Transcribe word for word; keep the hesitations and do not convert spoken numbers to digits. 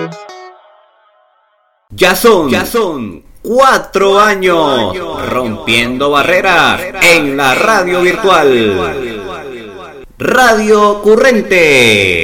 Ya son, ya son cuatro años rompiendo barreras en la radio virtual. Radio Currente.